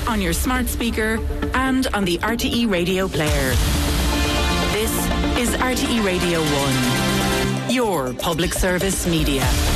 on your smart speaker, and on the RTE Radio player. This is RTE Radio 1, your public service media.